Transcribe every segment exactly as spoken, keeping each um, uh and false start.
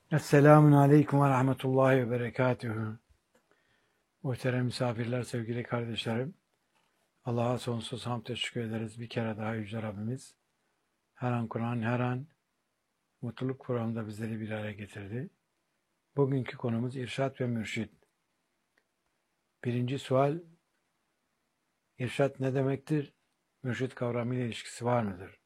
Esselamun Aleyküm ve Rahmetullahi ve Berekatühü. Muhterem misafirler, sevgili kardeşlerim. Allah'a sonsuz hamd teşekkür ederiz. Bir kere daha Yüce Rabbimiz her an Kur'an, her an mutluluk programında bizleri bir araya getirdi. Bugünkü konumuz irşat ve mürşid. Birinci sual, irşat ne demektir? Mürşid kavramıyla ilişkisi var mıdır?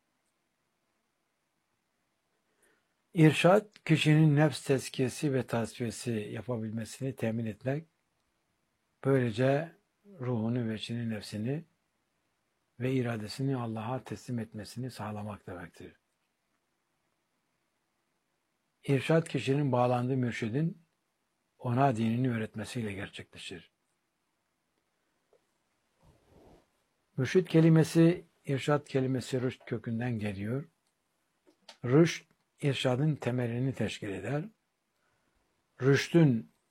İrşat, kişinin nefs tezkiyesi ve tasfiyesi yapabilmesini temin etmek, böylece ruhunu ve içini, nefsini ve iradesini Allah'a teslim etmesini sağlamak demektir. İrşad kişinin bağlandığı mürşidin ona dinini öğretmesiyle gerçekleşir. Mürşid kelimesi, irşad kelimesi rüşt kökünden geliyor. Rüşt, irşadın temelini teşkil eder. Rüştün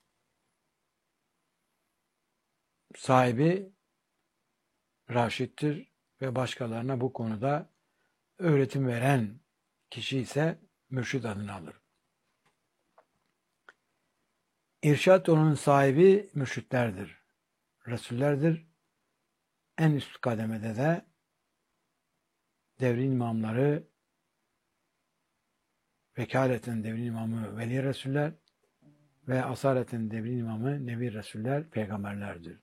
sahibi raşittir ve başkalarına bu konuda öğretim veren kişi ise mürşid adını alır. İrşad onun sahibi mürşitlerdir, resullerdir. En üst kademede de devrin imamları, vekaleten devrin imamı veli resuller ve asareten devrin imamı nebi resuller, peygamberlerdir.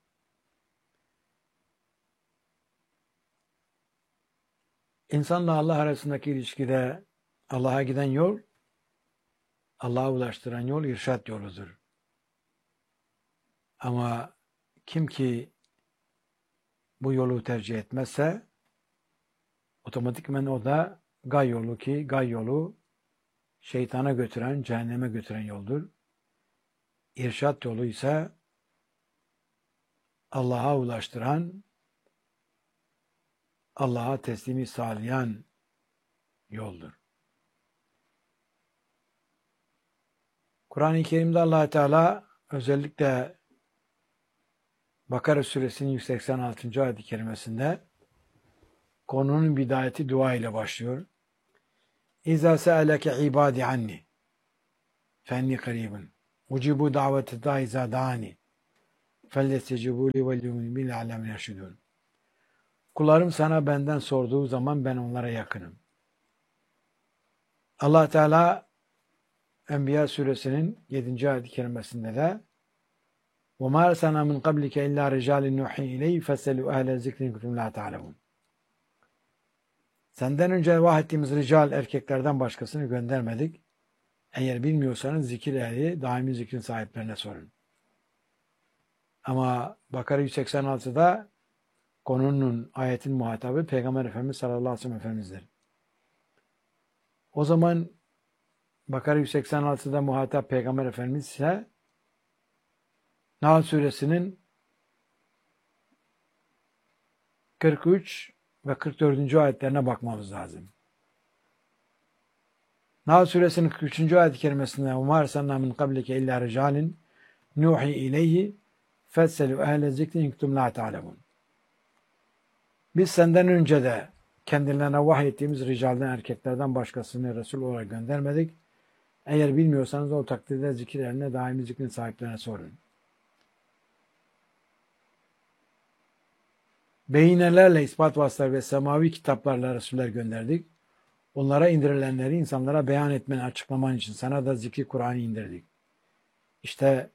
İnsanla Allah arasındaki ilişkide Allah'a giden yol, Allah'a ulaştıran yol irşad yoludur. Ama kim ki bu yolu tercih etmezse otomatikmen o da gay yolu ki gay yolu şeytana götüren, cehenneme götüren yoldur. İrşad yolu ise Allah'a ulaştıran, Allah'a teslimi sağlayan yoldur. Kur'an-ı Kerim'de Allah Teala özellikle Bakara suresinin yüz seksen altıncı ayet-i kerimesinde konunun bidayeti dua ile başlıyor. İza se'aleke ibadi anni fenni karibun ucibu davete da iza da'ani fellestecibu li ve liyumin bil alemin yaşidun. Kullarım sana benden sorduğu zaman ben onlara yakınım. Allah Teala Enbiya suresinin yedinci ayet-i kerimesinde de وَمَا أَرْسَلْنَا مِنْ قَبْلِكَ إِلَّا رِجَالٍ نُوحِي إِلَيْهِ فَاسْأَلُوا أَهْلَ الذِّكْرِ إِنْ كُنتُمْ لَا تَعْلَمُونَ. Senden önce vahyettiğimiz rical erkeklerden başkasını göndermedik. Eğer bilmiyorsanız zikir ehli, daimi zikrin sahiplerine sorun. Ama Bakara yüz seksen altıda konunun, ayetin muhatabı Peygamber Efendimiz sallallahu aleyhi ve sellem Efendimiz'dir. O zaman Bakara yüz seksen altıda muhatap Peygamber Efendimiz ise Nahl suresinin kırk üç ve kırk dördüncü ayetlerine bakmamız lazım. Nahl suresinin kırk üçüncü ayet-i kerimesinde وَمَا أَرْسَلْنَا مِنْ قَبْلِكَ إِلَّا رِجَالٍ نُوحِي إِلَيْهِ فَاسْأَلُوا أَهْلَ الذِّكْرِ إِنْ كُنتُمْ لَا تَعْلَمُونَ. Biz senden önce de kendilerine vahyettiğimiz ricalden, erkeklerden başkasını Resul olarak göndermedik. Eğer bilmiyorsanız o takdirde zikir ehline, daimi zikrin sahiplerine sorun. Beyinelerle, ispat vasıtaları ve semavi kitaplarla Resuller gönderdik. Onlara indirilenleri insanlara beyan etmeni, açıklaman için sana da zikri Kur'an'ı indirdik. İşte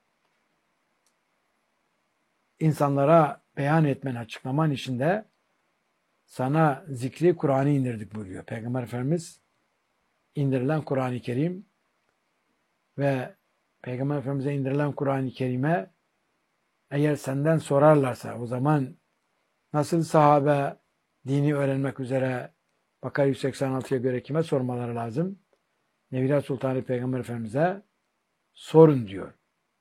insanlara beyan etmeni, açıklaman için de sana zikri Kur'an'ı indirdik buyuruyor. Peygamber Efendimiz indirilen Kur'an-ı Kerim ve Peygamber Efendimiz'e indirilen Kur'an-ı Kerim'e eğer senden sorarlarsa o zaman nasıl sahabe dini öğrenmek üzere Bakara yüz seksen altıya göre kime sormaları lazım? Nebiler Sultanı Peygamber Efendimiz'e sorun diyor.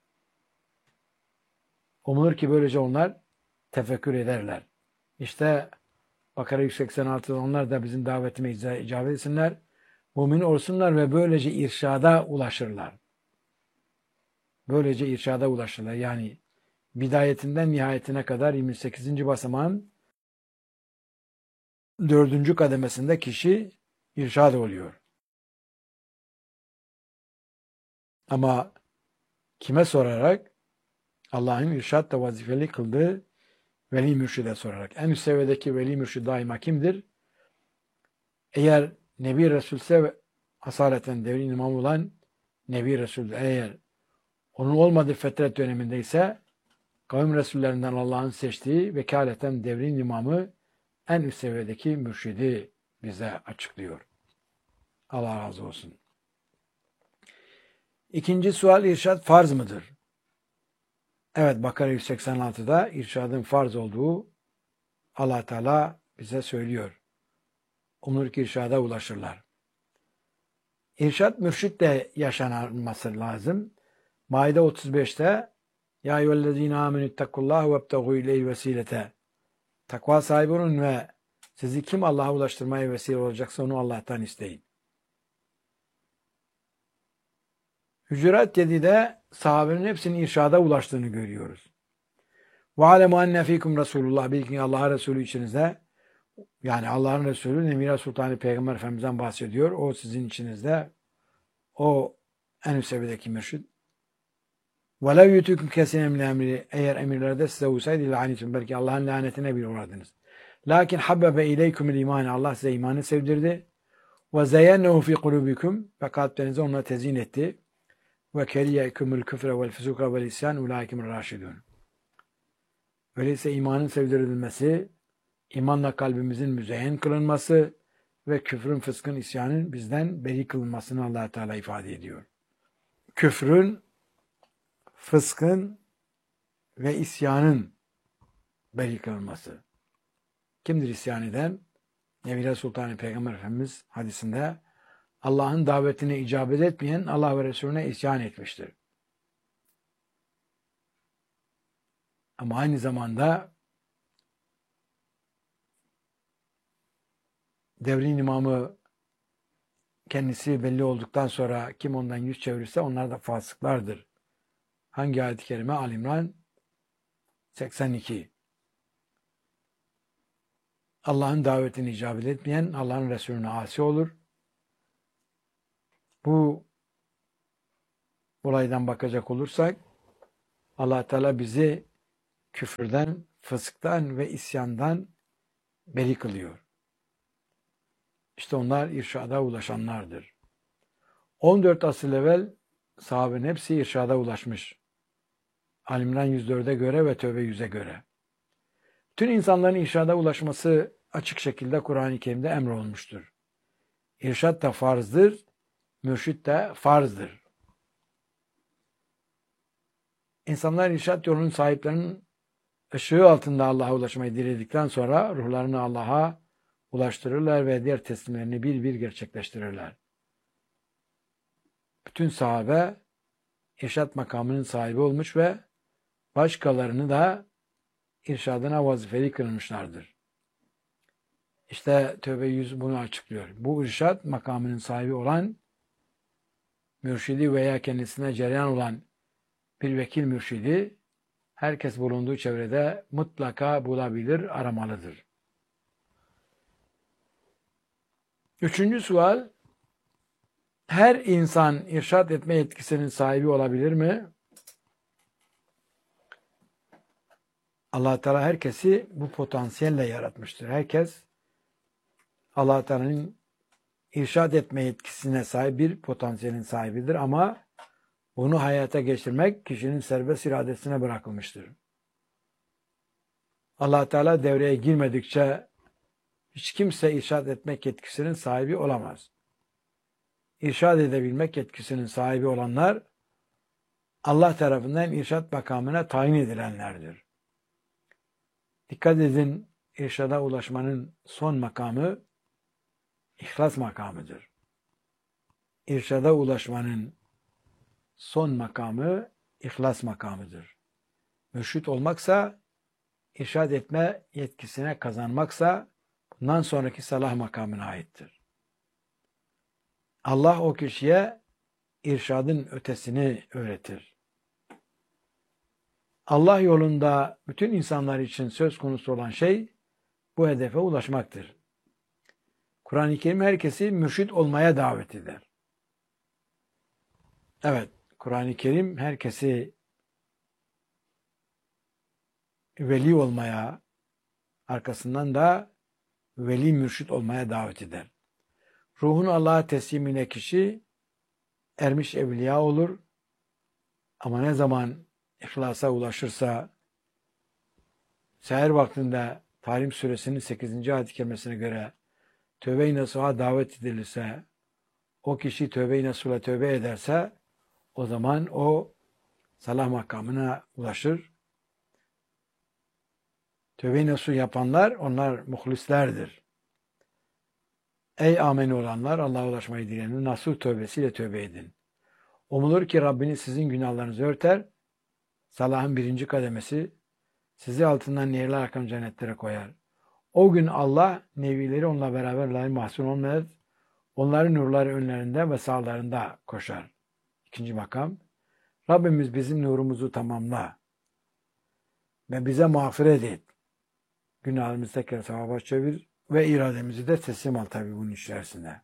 Umulur ki böylece onlar tefekkür ederler. İşte Bakara yüz seksen altıda onlar da bizim davetime icabet etsinler, mümin olsunlar ve böylece irşada ulaşırlar. Böylece irşada ulaşırlar. Yani bidayetinden nihayetine kadar yirmi sekizinci basamağın dördüncü kademesinde kişi irşad oluyor. Ama kime sorarak? Allah'ın irşatla vazifeli kıldığı veli mürşide sorarak. En üst seviyedeki veli mürşid daima kimdir? Eğer Nebi Resulse ve asaleten devrin imamı olan Nebi Resul'dür. Eğer onun olmadığı fetret döneminde ise kavim Resullerinden Allah'ın seçtiği vekaleten devrin imamı en üst seviyedeki mürşidi bize açıklıyor. Allah razı olsun. İkinci sual, irşad farz mıdır? Evet, Bakara yüz seksen altıda irşadın farz olduğu Allah Teala bize söylüyor. Umulur ki irşada ulaşırlar. İrşad mürşitle yaşanması lazım. Maide otuz beşte Ya eyyühellezine amenüttekullahu vebtegû ileyhi vesilete. Takva sahibi olun ve sizi kim Allah'a ulaştırmaya vesile olacaksa onu Allah'tan isteyin. Hücurat yedide sahabenin hepsinin irşada ulaştığını görüyoruz. Ve alemu enne fikum Resulullah. Bilin ki Allah'a Resulü içinizde, yani Allah'ın Resulü Nemira Sultanı Peygamber Efendimiz'den bahsediyor. O sizin içinizde, o en üst seviyedeki mürşid. وَلَوْ يُتُكُمْ كَسِنَ مِنْ emri. Eğer emirlerde size uysaydı lanitum. Belki Allah'ın lanetine bir uğradınız. Lakin habbebe ileykumul iman. Allah size imanı sevdirdi. Ve zeyyennehu fi kulubikum. Ve kalplerinize onunla tezyin etti. Ve keriyekumul küfre vel fusuka vel isyan ulaikimur raşidun. Öyleyse imanın sevdirilmesi, imanla kalbimizin müzeyyen kılınması ve küfrün, fıskın, isyanın bizden beri kılınmasını Allah Teala ifade ediyor. Küfrün, fıskın ve isyanın beri kılınması. Kimdir isyan eden? Nebi Sultanı Peygamber Efendimiz hadisinde Allah'ın davetine icabet etmeyen Allah ve Resulüne isyan etmiştir. Ama aynı zamanda devrin imamı kendisi belli olduktan sonra kim ondan yüz çevirirse onlar da fasıklardır. Hangi ayet-i kerime? Ali-İmran seksen iki. Allah'ın davetine icabet etmeyen Allah'ın Resulüne asi olur. Bu olaydan bakacak olursak Allah Teala bizi küfürden, fısktan ve isyandan beri kılıyor. İşte onlar irşada ulaşanlardır. on dört asır evvel sahabenin hepsi irşada ulaşmış. Ali-İmran yüz dörde göre ve Tevbe yüze göre. Bütün insanların irşada ulaşması açık şekilde Kur'an-ı Kerim'de emrolunmuştur. İrşad da farzdır, mürşid de farzdır. İnsanlar irşad yolunun sahiplerinin ışığı altında Allah'a ulaşmayı diledikten sonra ruhlarını Allah'a ulaştırırlar ve diğer teslimlerini bir bir gerçekleştirirler. Bütün sahabe irşad makamının sahibi olmuş ve başkalarını da irşadına vazifeli kılmışlardır. İşte Tevbe yüz bunu açıklıyor. Bu irşad makamının sahibi olan, mürşidi veya kendisine cereyan olan bir vekil mürşidi herkes bulunduğu çevrede mutlaka bulabilir, aramalıdır. Üçüncü sual, her insan irşad etme yetkisinin sahibi olabilir mi? Allah Teala herkesi bu potansiyelle yaratmıştır. Herkes Allah Teala'nın irşad etme yetkisine sahip bir potansiyelin sahibidir ama bunu hayata geçirmek kişinin serbest iradesine bırakılmıştır. Allah Teala devreye girmedikçe hiç kimse irşad etmek yetkisinin sahibi olamaz. İrşad edebilmek yetkisinin sahibi olanlar Allah tarafından irşad makamına tayin edilenlerdir. Dikkat edin, irşada ulaşmanın son makamı ihlas makamıdır. İrşada ulaşmanın son makamı ihlas makamıdır. Mürşit olmaksa, irşad etme yetkisine kazanmaksa bundan sonraki salah makamına aittir. Allah o kişiye irşadın ötesini öğretir. Allah yolunda bütün insanlar için söz konusu olan şey bu hedefe ulaşmaktır. Kur'an-ı Kerim herkesi mürşit olmaya davet eder. Evet, Kur'an-ı Kerim herkesi veli olmaya, arkasından da veli mürşit olmaya davet eder. Ruhunu Allah'a teslimine kişi ermiş evliya olur. Ama ne zaman ihlasa ulaşırsa, seher vaktinde Tahrim suresinin sekizinci ayet-i kerimesine göre tövbe-i nasuha davet edilirse, o kişi tövbe-i nasuhla tövbe ederse, o zaman o salah makamına ulaşır. Tövbe-i nasuh yapanlar, onlar muhlislerdir. Ey ameni olanlar, Allah'a ulaşmayı dileyen nasuh tövbesiyle tövbe edin. Umulur ki Rabbiniz sizin günahlarınızı örter. Salahın birinci kademesi, sizi altından nehirler akan cennetlere koyar. O gün Allah nevileri onunla beraber layık mahzun olmayır. Onların nurları önlerinde ve sağlarında koşar. İkinci makam, Rabbimiz bizim nurumuzu tamamla ve bize mağfiret et. Günahlarımızı tekrar sevaba çevir ve irademizi de teslim al tabi bunun içerisinde.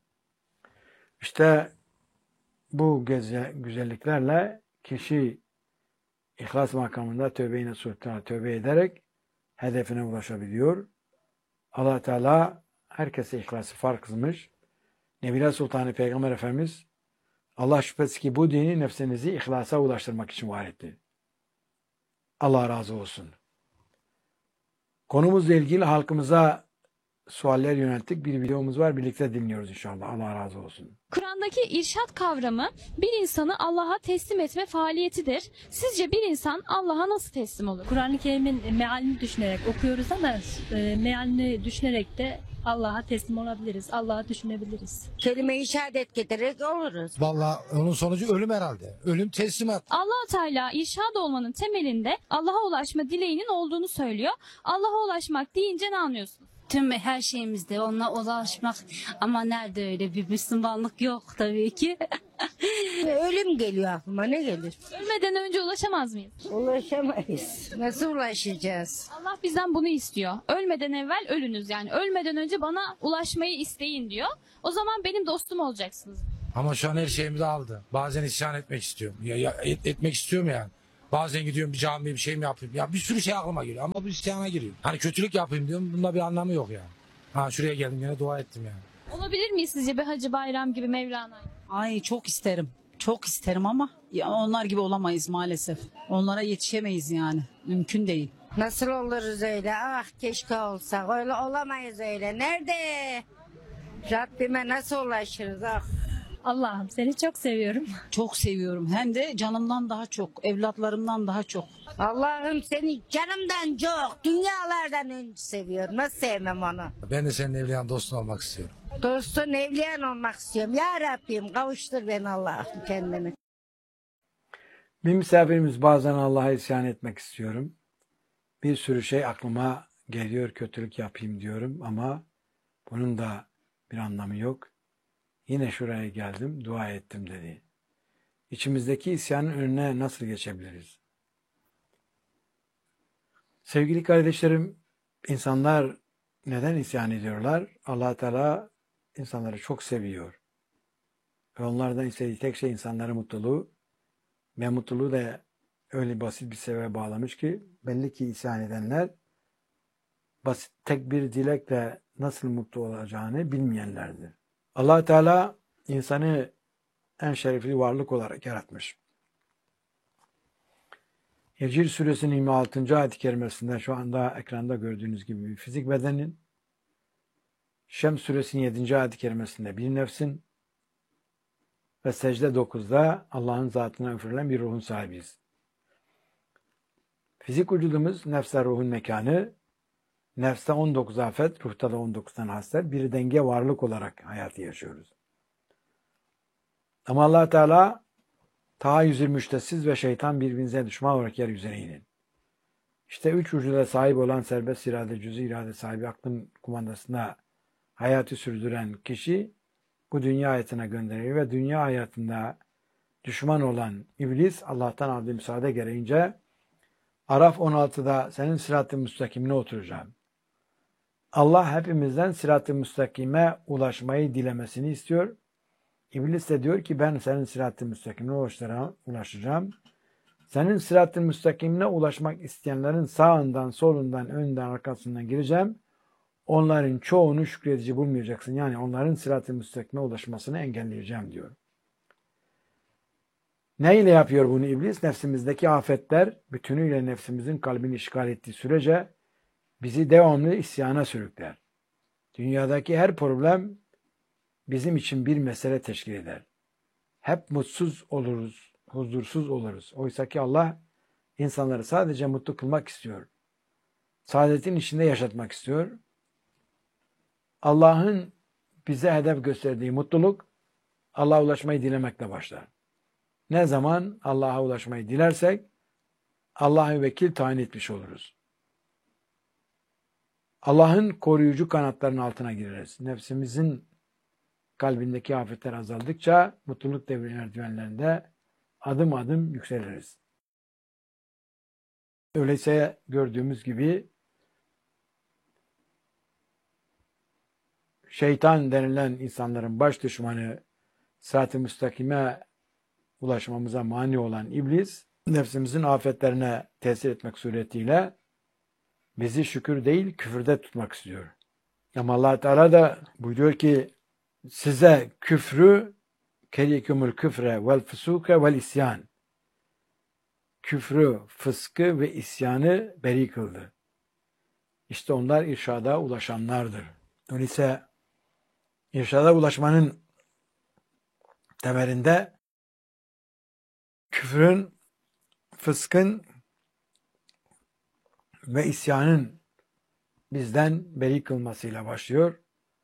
İşte bu güzelliklerle kişi İhlas makamında tövbe-i nasuh'tan tövbe ederek hedefine ulaşabiliyor. Allah Teala herkese ihlası fark kılmış. Nebiler Sultanı Peygamber Efendimiz Allah şüphesiz ki bu dini nefsinizi ihlasa ulaştırmak için var etti. Allah razı olsun. Konumuzla ilgili halkımıza sualler yönelttik. Bir videomuz var. Birlikte dinliyoruz inşallah. Allah razı olsun. Kur'an'daki irşat kavramı bir insanı Allah'a teslim etme faaliyetidir. Sizce bir insan Allah'a nasıl teslim olur? Kur'an-ı Kerim'in mealini düşünerek okuyoruz ama e, mealini düşünerek de Allah'a teslim olabiliriz. Allah'a düşünebiliriz. Kelime-i şehadet getirerek oluruz. Vallahi onun sonucu ölüm herhalde. Ölüm teslimat. Allah-u Teala irşad olmanın temelinde Allah'a ulaşma dileğinin olduğunu söylüyor. Allah'a ulaşmak deyince ne anlıyorsunuz? Tüm her şeyimizde onunla ulaşmak ama nerede öyle bir Müslümanlık yok tabii ki. Ölüm geliyor aklıma, ne gelir? Ölmeden önce ulaşamaz mıyız? Ulaşamayız. Nasıl ulaşacağız? Allah bizden bunu istiyor. Ölmeden evvel ölünüz, yani ölmeden önce bana ulaşmayı isteyin diyor. O zaman benim dostum olacaksınız. Ama şu an her şeyimizi aldı. Bazen isyan etmek istiyorum. Ya, ya et- etmek istiyorum yani. Bazen gidiyorum bir camiye bir şey mi yapayım? Ya bir sürü şey aklıma geliyor ama bu isyana giriyor. Hani kötülük yapayım diyorum. Bunda bir anlamı yok yani. Ha şuraya geldim yine dua ettim yani. Olabilir miyiz sizce bir Hacı Bayram gibi, Mevlana? Ay çok isterim. Çok isterim ama ya onlar gibi olamayız maalesef. Onlara yetişemeyiz yani. Mümkün değil. Nasıl oluruz öyle? Ah keşke olsak. Öyle olamayız öyle. Nerede? Rabbime nasıl ulaşırız? Ah. Allah'ım seni çok seviyorum. Çok seviyorum. Hem de canımdan daha çok. Evlatlarımdan daha çok. Allah'ım seni canımdan çok, dünyalardan önce seviyorum. Nasıl sevmem onu? Ben de senin evliyan dostun olmak istiyorum. Dostun, evliyan olmak istiyorum. Ya Rabbim kavuştur beni Allah'ım kendini. Bir misafirimiz bazen Allah'a isyan etmek istiyorum. Bir sürü şey aklıma geliyor, kötülük yapayım diyorum ama bunun da bir anlamı yok. Yine şuraya geldim, dua ettim dedi. İçimizdeki isyanın önüne nasıl geçebiliriz? Sevgili kardeşlerim, insanlar neden isyan ediyorlar? Allah Teala insanları çok seviyor. Ve onlardan istediği tek şey insanların mutluluğu. Ve mutluluğu da öyle basit bir sebebe bağlamış ki belli ki isyan edenler basit tek bir dilekle nasıl mutlu olacağını bilmeyenlerdir. Allah Teala insanı en şerefli varlık olarak yaratmış. Hicr suresinin yirmi altıncı ayet-i kerimesinde şu anda ekranda gördüğünüz gibi bir fizik bedenin, Şems suresinin yedinci ayet-i kerimesinde bir nefsin ve secde dokuzda Allah'ın zatına üfürülen bir ruhun sahibiyiz. Fizik vücudumuz nefsle ruhun mekanı, nefste on dokuz afet, ruhta da on dokuz tane haslet, bir denge varlık olarak hayatı yaşıyoruz. Ama Allah Teala tahayyüzü müştesiz ve şeytan birbirinize düşman olarak yeryüzüne inin. İşte üç vücuda sahip olan serbest irade, cüz'i irade sahibi aklın kumandasına hayatı sürdüren kişi bu dünya hayatına gönderilir ve dünya hayatında düşman olan iblis Allah'tan aldığı müsaade gereğince Araf on altıda senin sırat-ı müstakimine oturacağım. Allah hepimizden sırat-ı müstakime ulaşmayı dilemesini istiyor. İblis de diyor ki ben senin sırat-ı müstakimine ulaşacağım. Senin sırat-ı müstakimine ulaşmak isteyenlerin sağından, solundan, önden, arkasından gireceğim. Onların çoğunu şükredici bulmayacaksın. Yani onların sırat-ı müstakime ulaşmasını engelleyeceğim diyor. Ne ile yapıyor bunu iblis? Nefsimizdeki afetler bütünüyle nefsimizin kalbini işgal ettiği sürece bizi devamlı isyana sürükler. Dünyadaki her problem bizim için bir mesele teşkil eder. Hep mutsuz oluruz, huzursuz oluruz. Oysa ki Allah insanları sadece mutlu kılmak istiyor. Saadetin içinde yaşatmak istiyor. Allah'ın bize hedef gösterdiği mutluluk Allah'a ulaşmayı dilemekle başlar. Ne zaman Allah'a ulaşmayı dilersek Allah'ı vekil tayin etmiş oluruz. Allah'ın koruyucu kanatlarının altına gireriz. Nefsimizin kalbindeki afetler azaldıkça mutluluk devri merdivenlerinde adım adım yükseliriz. Öyleyse gördüğümüz gibi şeytan denilen insanların baş düşmanı, sırat-ı müstakime ulaşmamıza mani olan iblis, nefsimizin afetlerine tesir etmek suretiyle bizi şükür değil küfürde tutmak istiyor. Ama Allah Teala da buyuruyor ki size küfrü kerikumul küfre vel fusuke vel isyan. Küfrü, fıskı ve isyanı beri kıldı. İşte onlar irşada ulaşanlardır. Öyleyse irşada ulaşmanın temelinde küfrün, fıskın ve isyanın bizden beri kılmasıyla başlıyor.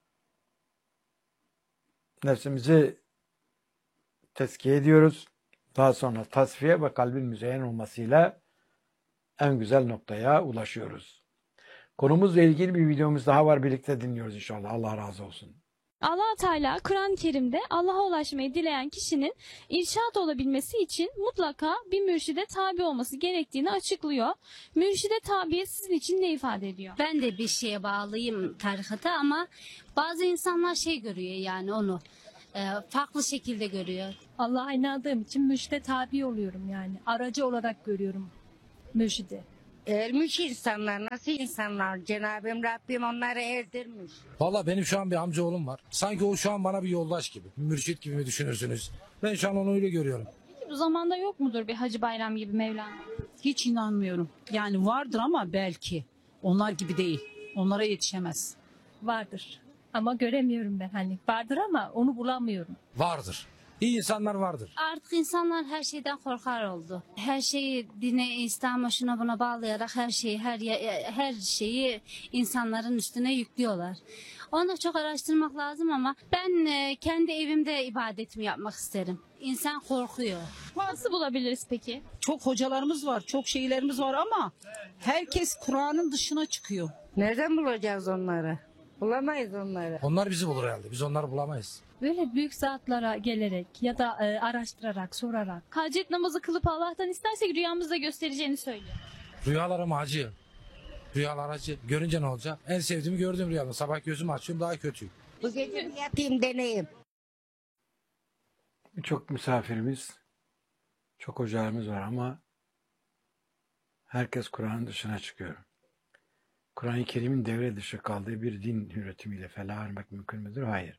Nefsimizi tezkiye ediyoruz. Daha sonra tasfiye ve kalbin müzeyyen olmasıyla en güzel noktaya ulaşıyoruz. Konumuzla ilgili bir videomuz daha var. Birlikte dinliyoruz inşallah. Allah razı olsun. Allah Teala Kur'an-ı Kerim'de Allah'a ulaşmayı dileyen kişinin irşad olabilmesi için mutlaka bir mürşide tabi olması gerektiğini açıklıyor. Mürşide tabiye sizin için ne ifade ediyor? Ben de bir şeye bağlıyım tarikata ama bazı insanlar şey görüyor yani onu e, farklı şekilde görüyor. Allah'a inandığım için mürşide tabi oluyorum yani. Aracı olarak görüyorum mürşidi. Ölmüş insanlar nasıl insanlar? Cenab-ı Rabbim onları erdirmiş. Valla benim şu an bir amcaoğlum var. Sanki o şu an bana bir yoldaş gibi. Bir mürşit gibi mi düşünürsünüz? Ben şu an onu öyle görüyorum. Peki bu zamanda yok mudur bir Hacı Bayram gibi Mevlana? Hiç inanmıyorum. Yani vardır ama belki. Onlar gibi değil. Onlara yetişemez. Vardır. Ama göremiyorum ben hani. Vardır ama onu bulamıyorum. Vardır. İyi insanlar vardır. Artık insanlar her şeyden korkar oldu. Her şeyi dine, İslam'a şuna buna bağlayarak her şeyi her her şeyi insanların üstüne yüklüyorlar. Onu da çok araştırmak lazım ama ben e, kendi evimde ibadetimi yapmak isterim. İnsan korkuyor. Nasıl bulabiliriz peki? Çok hocalarımız var, çok şeylerimiz var ama herkes Kur'an'ın dışına çıkıyor. Nereden bulacağız onları? Bulamayız onları. Onlar bizi bulur herhalde. Biz onları bulamayız. Böyle büyük zatlara gelerek ya da e, araştırarak, sorarak. Hacet namazı kılıp Allah'tan istersek rüyamızda göstereceğini söylüyor. Rüyalarım acı. Rüyalar acı. Görünce ne olacak? En sevdiğimi gördüğüm rüyamda. Sabah gözümü açıyorum daha kötü. Bu gece bir yatayım deneyim. Birçok misafirimiz, çok hocalarımız var ama herkes Kur'an'ın dışına çıkıyor. Kur'an-ı Kerim'in devre dışı kaldığı bir din üretimiyle felah ermek mümkün müdür? Hayır.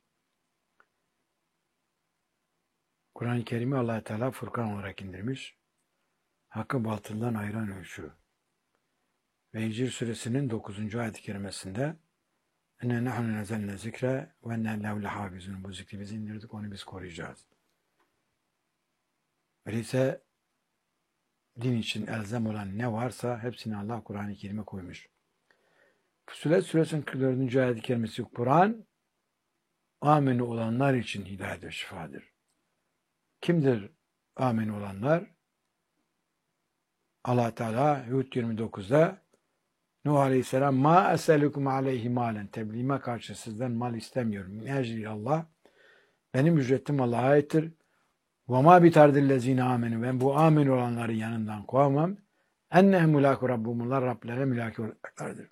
Kur'an-ı Kerim'i Allah Teala Furkan olarak indirmiş. Hakkı batıldan ayıran ölçü. Ve Hicr suresinin dokuzuncu ayet-i kerimesinde "Enne nahnu nezelne zikre ve enne lehu lehafizun." Bu zikri biz indirdik, onu biz koruyacağız. Öyleyse din için elzem olan ne varsa hepsini Allah Kur'an-ı Kerim'e koymuş. Fussilet suresinin kırk dördüncü ayet-i kerimesi Kur'an ameni olanlar için hidayet ve şifadır. Kimdir ameni olanlar? Allah Teala Hud yirmi dokuzda Nuh Aleyhisselam ma eselukum aleyhi malen, tebliğime karşı sizden mal istemiyorum. Min ecri Allah, benim ücretim Allah'a aittir. Ve ma bitardillezine amenu, ben bu amin olanların yanından kovmam. Ennehum mulaku rabbumullah, Rabblere mülaki olacaklardır.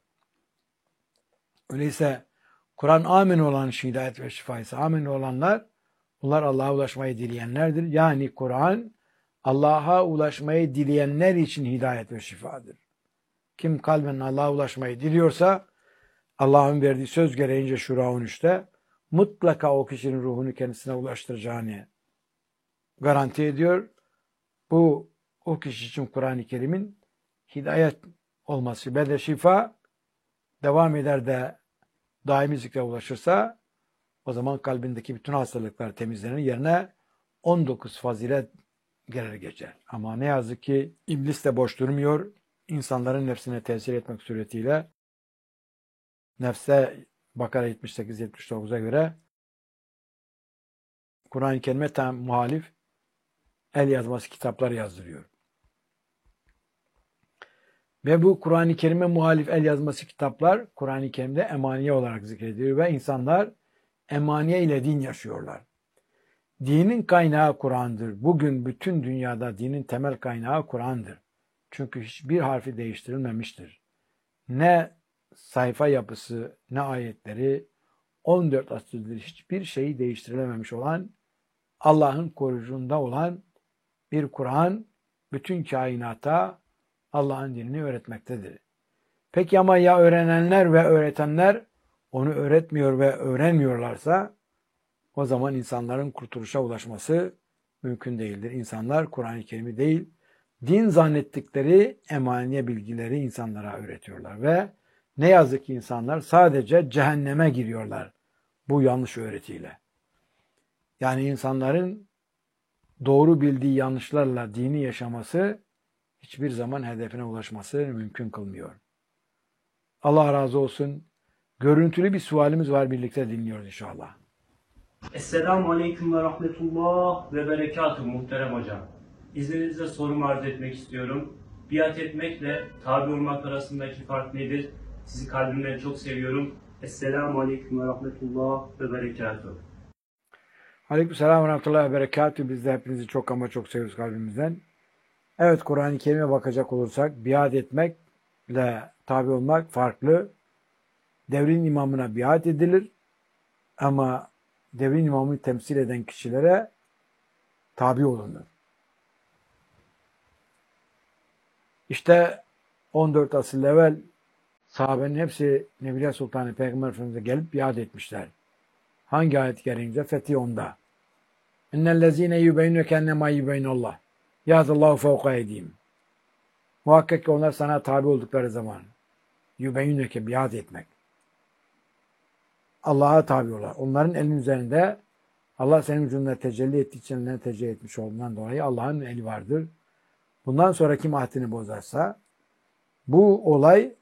Öyleyse Kur'an amin olan hidayet ve şifa ise amin olanlar Bunlar Allah'a ulaşmayı dileyenlerdir. Yani Kur'an Allah'a ulaşmayı dileyenler için hidayet ve şifadır. Kim kalben Allah'a ulaşmayı diliyorsa Allah'ın verdiği söz gereğince Şura on üçte mutlaka o kişinin ruhunu kendisine ulaştıracağını garanti ediyor. Bu o kişi için Kur'an-ı Kerim'in hidayet olması ve de şifa devam eder de daimi zikre ulaşırsa o zaman kalbindeki bütün hastalıklar temizlenir. Yerine on dokuz fazilet gelir geçer. Ama ne yazık ki iblis de boş durmuyor. İnsanların nefsine tesir etmek suretiyle nefse Bakara yetmiş sekiz yetmiş dokuza göre Kur'an-ı Kerim'e tam muhalif el yazması kitaplar yazdırıyor. Ve bu Kur'an-ı Kerim'e muhalif el yazması kitaplar Kur'an-ı Kerim'de emaniye olarak zikrediliyor ve insanlar emaniye ile din yaşıyorlar. Dinin kaynağı Kur'an'dır. Bugün bütün dünyada dinin temel kaynağı Kur'an'dır. Çünkü hiçbir harfi değiştirilmemiştir. Ne sayfa yapısı, ne ayetleri, on dört asırdır hiçbir şeyi değiştirilememiş olan, Allah'ın koruyucunda olan bir Kur'an, bütün kainata Allah'ın dinini öğretmektedir. Peki ama ya öğrenenler ve öğretenler onu öğretmiyor ve öğrenmiyorlarsa, o zaman insanların kurtuluşa ulaşması mümkün değildir. İnsanlar Kur'an-ı Kerim'i değil, din zannettikleri emaniye bilgileri insanlara öğretiyorlar ve ne yazık ki insanlar sadece cehenneme giriyorlar bu yanlış öğretiyle. Yani insanların doğru bildiği yanlışlarla dini yaşaması hiçbir zaman hedefine ulaşması mümkün kılmıyor. Allah razı olsun. Görüntülü bir sualimiz var, birlikte dinliyoruz inşallah. Esselamu Aleyküm ve Rahmetullah ve Berekatuhu muhterem hocam. İzninizle sorumu arz etmek istiyorum. Biat etmekle tabi olmak arasındaki fark nedir? Sizi kalbimden çok seviyorum. Esselamu Aleyküm ve Rahmetullah ve Berekatuhu. Aleykümselam ve Rahmetullah ve Berekatuhu. Biz de hepinizi çok ama çok seviyoruz kalbimizden. Evet, Kur'an-ı Kerim'e bakacak olursak biat etmekle tabi olmak farklı. Devrin imamına biat edilir ama devrin imamını temsil eden kişilere tabi olunur. İşte on dört asır evvel sahabenin hepsi Nebiler Sultanı Peygamber Efendimiz'e gelip biat etmişler. Hangi ayet gereğince? Fetih onda. İnnellezîne yübeynüke ennemâ yübeynallah. Yâzallâhu fevka edîm. Muhakkak ki onlar sana tabi oldukları zaman yübeynüke biat etmek. Allah'a tabi olurlar. Onların elinin üzerinde Allah senin vücudunda tecelli ettiği için eline tecelli etmiş olduğundan dolayı Allah'ın eli vardır. Bundan sonra kim ahdini bozarsa bu olay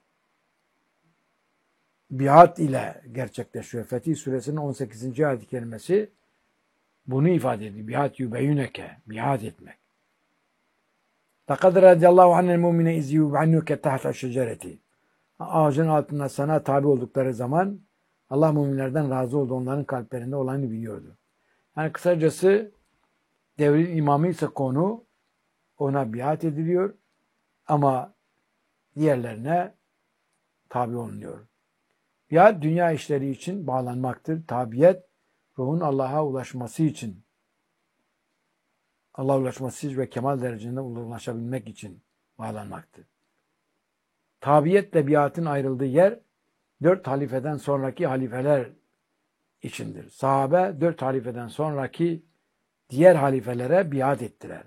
biat ile gerçekleşiyor. Fetih Suresinin on sekizinci ayet-i kerimesi bunu ifade ediyor. Biat yübeynüke, biat etmek. لَقَدْ رَضِيَ اللّٰهُ عَنَّ الْمُؤْمِنَ اِذْ يُبْعَنُّكَ تَحْتَ الشَّجَرَةِ. Ağacın altında sana tabi oldukları zaman Allah müminlerden razı oldu, onların kalplerinde olanı biliyordu. Yani kısacası devrin imamı ise konu, ona biat ediliyor ama diğerlerine tabi olunuyor. Biat dünya işleri için bağlanmaktır. Tabiyet ruhun Allah'a ulaşması için, Allah'a ulaşması ve kemal derecesinde ulaşabilmek için bağlanmaktır. Tabiyetle biatın ayrıldığı yer dört halifeden sonraki halifeler içindir. Sahabe dört halifeden sonraki diğer halifelere biat ettiler.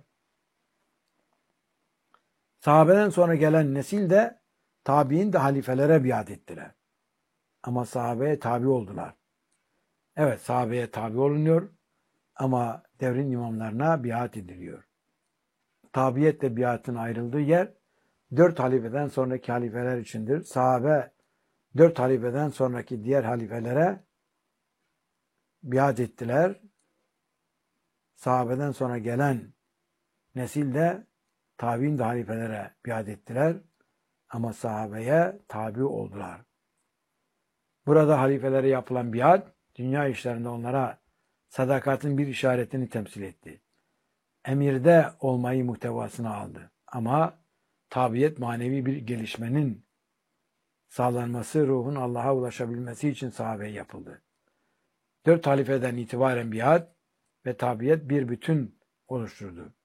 Sahabeden sonra gelen nesil de tabi'in de halifelere biat ettiler. Ama sahabeye tabi oldular. Evet, sahabeye tabi olunuyor ama devrin imamlarına biat ediliyor. Tabiyetle biatın ayrıldığı yer dört halifeden sonraki halifeler içindir. Sahabe dört halifeden sonraki diğer halifelere biat ettiler. Sahabeden sonra gelen nesil de tabi'in de halifelere biat ettiler ama sahabeye tabi oldular. Burada halifelere yapılan biat, dünya işlerinde onlara sadakatin bir işaretini temsil etti. Emirde olmayı muhtevasına aldı. Ama tabiyet manevi bir gelişmenin sağlanması, ruhun Allah'a ulaşabilmesi için sahabeye yapıldı. Dört halifeden itibaren biat, ve tabiyet bir bütün oluşturdu.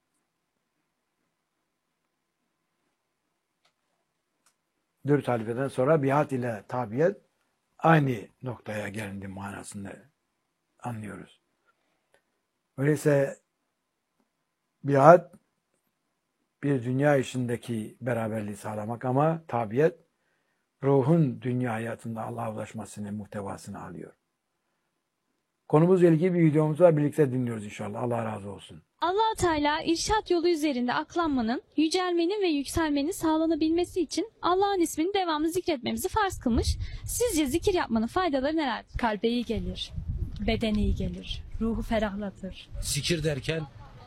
Dört halifeden sonra biat ile tabiyet aynı noktaya gelindi manasında anlıyoruz. Öyleyse biat bir dünya işindeki beraberliği sağlamak ama tabiyet ruhun dünya hayatında Allah'a ulaşmasını, muhtevasını alıyor. Konumuzla ilgili bir videomuzu var. Birlikte dinliyoruz inşallah. Allah razı olsun. Allah Teala irşat yolu üzerinde aklanmanın, yücelmenin ve yükselmenin sağlanabilmesi için Allah'ın ismini devamlı zikretmemizi farz kılmış. Sizce zikir yapmanın faydaları nelerdir? Kalbe iyi gelir, bedene iyi gelir, ruhu ferahlatır. Zikir derken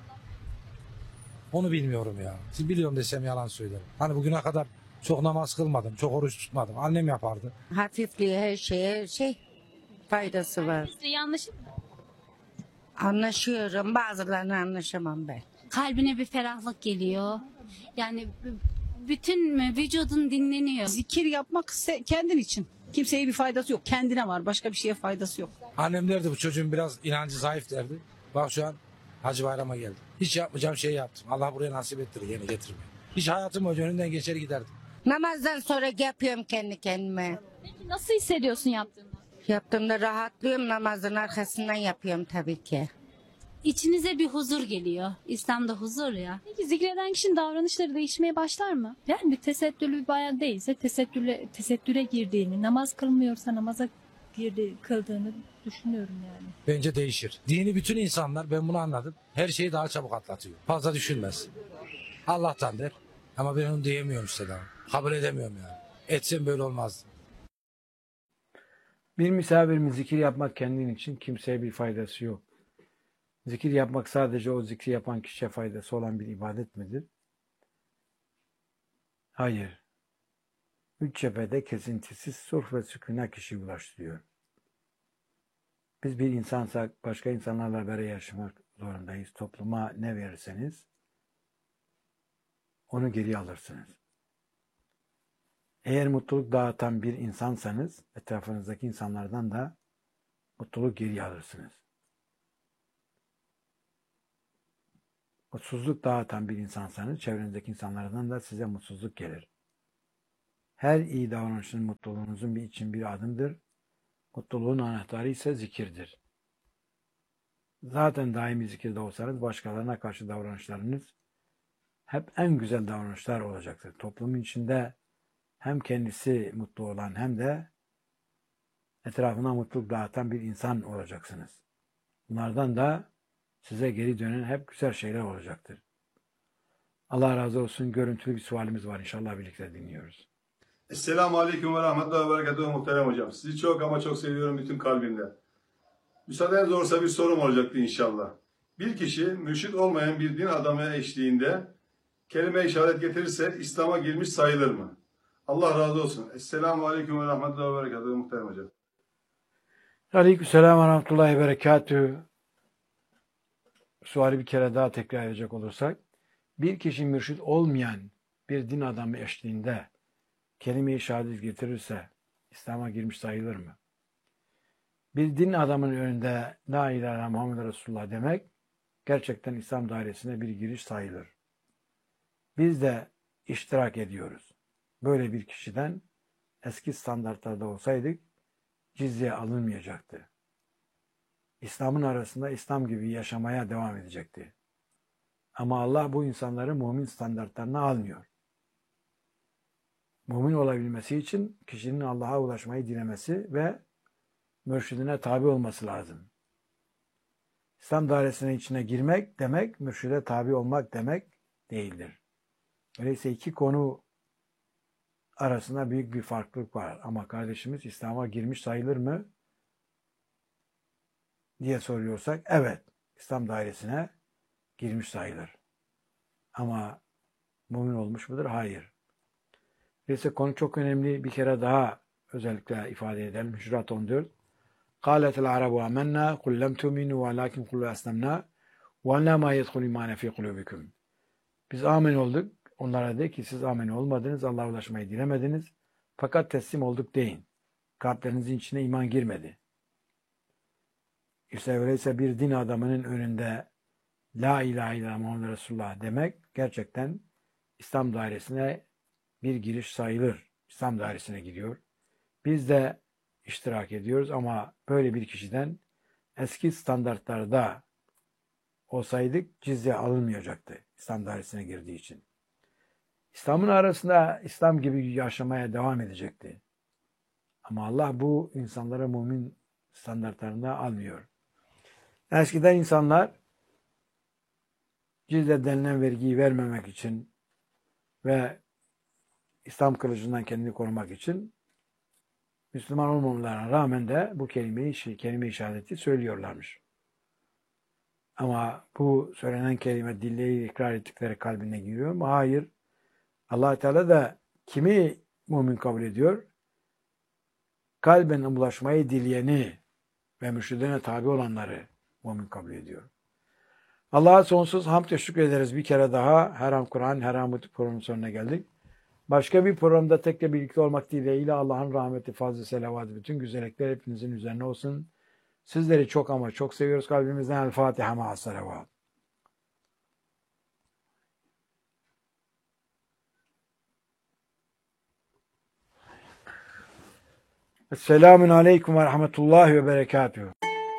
onu bilmiyorum ya. Siz biliyorum desem yalan söylerim. Hani bugüne kadar çok namaz kılmadım, çok oruç tutmadım. Annem yapardı. Hafifliği her şeye şey faydası var. Sizce yanlış mı? Anlaşıyorum. Bazılarını anlaşamam ben. Kalbine bir ferahlık geliyor. Yani b- bütün vücudun dinleniyor. Zikir yapmak se- kendin için. Kimseye bir faydası yok. Kendine var. Başka bir şeye faydası yok. Annem derdi bu çocuğun biraz inancı zayıf derdi. Bak şu an Hacı Bayram'a geldi. Hiç yapmayacağım şeyi yaptım. Allah buraya nasip ettirir yeni getirmeyi. Hiç hayatım boyunca önünden geçer giderdim. Namazdan sonra yapıyorum kendi kendime. Peki nasıl hissediyorsun yaptığında? Yaptığımda rahatlıyorum. Namazın arkasından yapıyorum tabii ki. İçinize bir huzur geliyor. İslam'da huzur ya. Peki zikreden kişinin davranışları değişmeye başlar mı? Yani bir tesettürlü bir bayan değilse tesettüre, tesettüre girdiğini, namaz kılmıyorsa namaza girdi, kıldığını düşünüyorum yani. Bence değişir. Dini bütün insanlar, ben bunu anladım, her şeyi daha çabuk atlatıyor. Fazla düşünmez. Allah'tan der. Ama ben onu diyemiyorum işte daha. Kabul edemiyorum yani. Etsem böyle olmazdı. Bir misafirimiz zikir yapmak kendin için kimseye bir faydası yok. Zikir yapmak sadece o zikri yapan kişiye faydası olan bir ibadet midir? Hayır. Üç cephede kesintisiz sulh ve sükûne kişiyi ulaştırıyor. Biz bir insansak başka insanlarla beraber yaşamak zorundayız. Topluma ne verirseniz onu geri alırsınız. Eğer mutluluk dağıtan bir insansanız etrafınızdaki insanlardan da mutluluk geri alırsınız. Mutsuzluk dağıtan bir insansanız çevrenizdeki insanlardan da size mutsuzluk gelir. Her iyi davranışın mutluluğunuzun bir için bir adımdır. Mutluluğun anahtarı ise zikirdir. Zaten daimi zikirde olsanız başkalarına karşı davranışlarınız hep en güzel davranışlar olacaktır. Toplumun içinde hem kendisi mutlu olan hem de etrafına mutluluk dağıtan bir insan olacaksınız. Bunlardan da size geri dönen hep güzel şeyler olacaktır. Allah razı olsun. Görüntülü bir sualimiz var. İnşallah birlikte dinliyoruz. Esselamu Aleyküm ve Rahmetullahi ve Berekatuhu muhterem hocam. Sizi çok ama çok seviyorum bütün kalbimle. Müsaadeniz olursa bir sorum olacaktı inşallah. Bir kişi mürşit olmayan bir din adamı eşliğinde kelime-i şehadet getirirse İslam'a girmiş sayılır mı? Allah razı olsun. Esselamu Aleyküm ve Rahmetullahi ve Berekatuhu muhterem hocam. Aleykümselam ve Rahmetullahi ve Berekatuhu. Suali bir kere daha tekrar edecek olursak, bir kişi mürşit olmayan bir din adamı eşliğinde kelime-i şehadet getirirse İslam'a girmiş sayılır mı? Bir din adamının önünde La ilahe illallah Muhammed Resulullah demek gerçekten İslam dairesine bir giriş sayılır. Biz de iştirak ediyoruz. Böyle bir kişiden eski standartlarda olsaydık cizye alınmayacaktı. İslam'ın arasında İslam gibi yaşamaya devam edecekti. Ama Allah bu insanları mümin standartlarına almıyor. Mümin olabilmesi için kişinin Allah'a ulaşmayı dilemesi ve mürşidine tabi olması lazım. İslam dairesinin içine girmek demek, mürşide tabi olmak demek değildir. Öyleyse iki konu arasında büyük bir farklılık var. Ama kardeşimiz İslam'a girmiş sayılır mı diye soruyorsak, evet, İslam dairesine girmiş sayılır. Ama mümin olmuş mudur? Hayır. Öyleyse konu çok önemli. Bir kere daha özellikle ifade edelim. Hücurat on dört. قالت العرب آمنا قل لم تؤمنوا ولكن قولوا أسلمنا وَلَمَا يَدْخُلُ الْإِيمَانَ فِي قُلُوبِكُمْ. Biz amin olduk. Onlara de ki siz amin olmadınız, Allah'a ulaşmayı dilemediniz. Fakat teslim olduk deyin. Kalplerinizin içine iman girmedi. İşte öyleyse bir din adamının önünde La ilahe illallah Muhammed Resulullah demek gerçekten İslam dairesine bir giriş sayılır. İslam dairesine gidiyor. Biz de iştirak ediyoruz ama böyle bir kişiden eski standartlarda olsaydık cizye alınmayacaktı İslam dairesine girdiği için. İslam'ın arasında İslam gibi yaşamaya devam edecekti. Ama Allah bu insanlara mümin standartlarında almıyor. Eskiden insanlar cizye denilen vergiyi vermemek için ve İslam kılıcından kendini korumak için Müslüman olmamalarına rağmen de bu kelimeyi, kelime-i şehadeti söylüyorlarmış. Ama bu söylenen kelime dilleyle ikrar ettikleri kalbine giriyor mu? Hayır. Allah Teala da kimi mümin kabul ediyor? Kalben ulaşmayı dileyeni ve mürşidine tabi olanları mümin kabul ediyor. Allah'a sonsuz hamd ve şükür ederiz bir kere daha. Her an Kur'an, her an bu programın sonuna geldik. Başka bir programda tekrar birlikte olmak dileğiyle Allah'ın rahmeti, fazla selavatı, bütün güzellikler hepinizin üzerine olsun. Sizleri çok ama çok seviyoruz kalbimizden. El Fatiha ma'a salavat. Esselamun aleyküm ve rahmetullahi ve berekatuhu.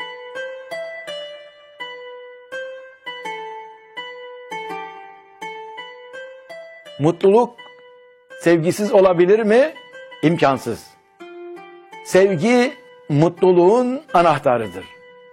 Mutluluk sevgisiz olabilir mi? İmkansız. Sevgi mutluluğun anahtarıdır.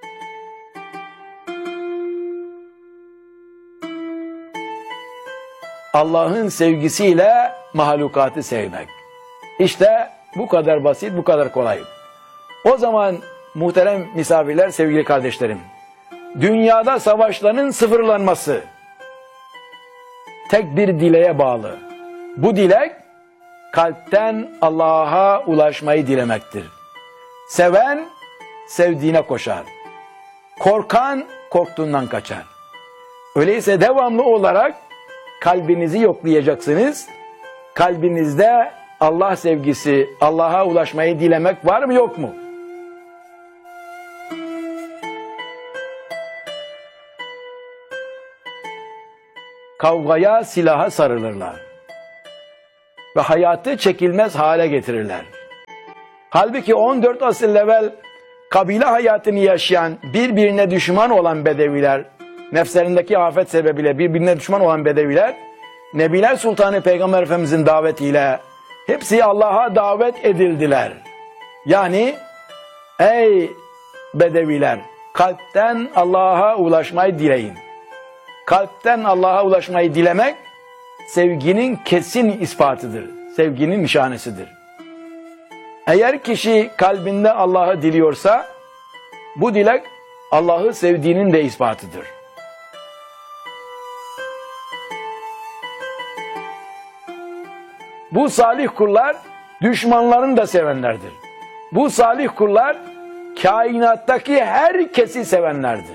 Allah'ın sevgisiyle mahlukatı sevmek. İşte bu kadar basit, bu kadar kolay. O zaman muhterem misafirler, sevgili kardeşlerim, dünyada savaşların sıfırlanması tek bir dileğe bağlı. Bu dilek kalpten Allah'a ulaşmayı dilemektir. Seven sevdiğine koşar. Korkan korktuğundan kaçar. Öyleyse devamlı olarak kalbinizi yoklayacaksınız. Kalbinizde Allah sevgisi, Allah'a ulaşmayı dilemek var mı yok mu? Kavgaya, silaha sarılırlar. Ve hayatı çekilmez hale getirirler. Halbuki on dört asır evvel kabile hayatını yaşayan, birbirine düşman olan bedeviler, nefslerindeki afet sebebiyle birbirine düşman olan bedeviler, Nebiler Sultanı Peygamber Efendimizin davetiyle hepsi Allah'a davet edildiler. Yani ey bedeviler, kalpten Allah'a ulaşmayı dileyin. Kalpten Allah'a ulaşmayı dilemek, sevginin kesin ispatıdır. Sevginin nişanesidir. Eğer kişi kalbinde Allah'ı diliyorsa, bu dilek Allah'ı sevdiğinin de ispatıdır. Bu salih kullar, düşmanlarını da sevenlerdir. Bu salih kullar, kainattaki herkesi sevenlerdir.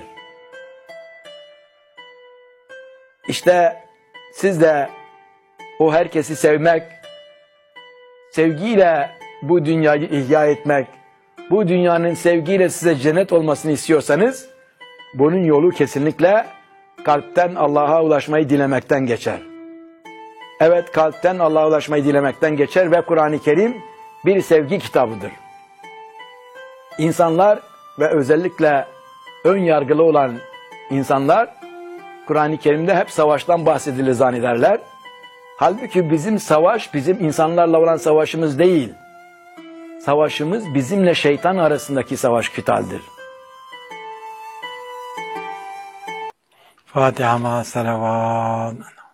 İşte siz de o herkesi sevmek, sevgiyle bu dünyayı ihya etmek, bu dünyanın sevgiyle size cennet olmasını istiyorsanız, bunun yolu kesinlikle kalpten Allah'a ulaşmayı dilemekten geçer. Evet, kalpten Allah'a ulaşmayı dilemekten geçer ve Kur'an-ı Kerim bir sevgi kitabıdır. İnsanlar ve özellikle ön yargılı olan insanlar, Kur'an-ı Kerim'de hep savaştan bahsedilir zannederler. Halbuki bizim savaş, bizim insanlarla olan savaşımız değil. Savaşımız bizimle şeytan arasındaki savaş kitaldir. Fatiha ma salavat.